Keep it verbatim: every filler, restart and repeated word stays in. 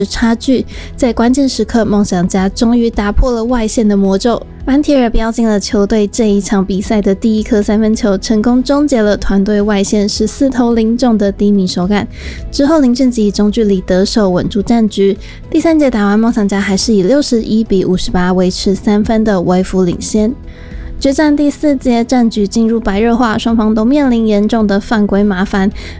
差距，在关键时刻，梦想家终于打破了外线的魔咒。班提尔飙进了球队这一场比赛的第一颗三分球，成功终结了团队外线十四投零中的低迷手感。之后林俊杰以中距离得手稳住战局。第三节打完，梦想家还是以六十一比五十八维持三分的微幅领先。决战第四节，战局进入白热化，双方都面临严重的犯规麻烦。